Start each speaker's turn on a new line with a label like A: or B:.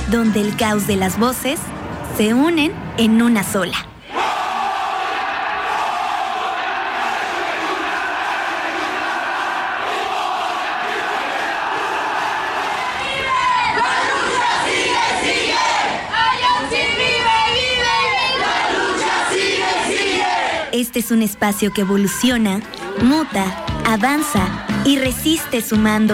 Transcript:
A: donde el caos de las voces se unen en una sola. Este es un espacio que evoluciona, muta, avanza y resiste sumando